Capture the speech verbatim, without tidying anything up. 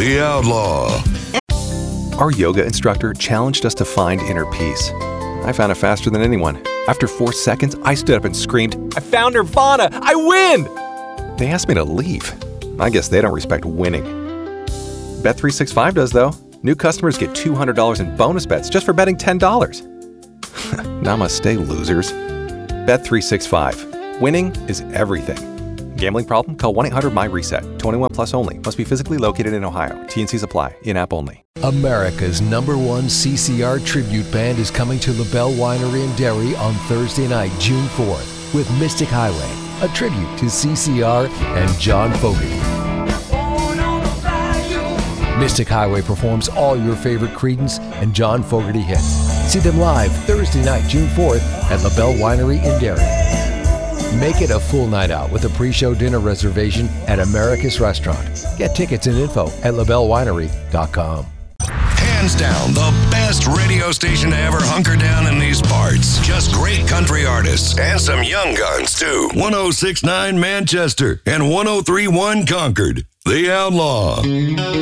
The Outlaw. Our yoga instructor challenged us to find inner peace. I found it faster than anyone. After four seconds, I stood up and screamed, "I found Nirvana! I win!" They asked me to leave. I guess they don't respect winning. Bet three sixty-five does, though. New customers get two hundred dollars in bonus bets just for betting ten dollars. Namaste, losers. Bet three sixty-five. Winning is everything. Gambling problem? Call one eight hundred M Y reset. twenty-one plus only. Must be physically located in Ohio. T N Cs apply. In-app only. America's number one C C R tribute band is coming to LaBelle Winery and Dairy on Thursday night, June fourth, with Mystic Highway, a tribute to C C R and John Fogerty. Mystic Highway performs all your favorite Creedence and John Fogerty hits. See them live Thursday night, June fourth at LaBelle Winery in Dairy. Make it a full night out with a pre-show dinner reservation at America's Restaurant. Get tickets and info at la belle winery dot com. Hands down, the best radio station to ever hunker down in these parts. Just great country artists and some young guns, too. one oh six point nine Manchester and one oh three point one Concord. The Outlaw.